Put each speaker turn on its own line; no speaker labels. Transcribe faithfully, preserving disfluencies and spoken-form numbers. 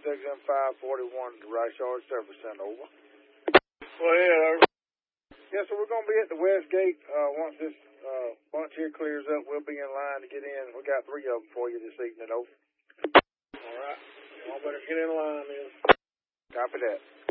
X M five forty-one, the Rice Yard Service Center, over.
Well, yeah.
Yeah, so we're going to be at the West Gate. Uh, once this uh, bunch here clears up, we'll be in line to get in. We got three of them for you this evening, over.
All right. Y'all better get in line then.
Copy that.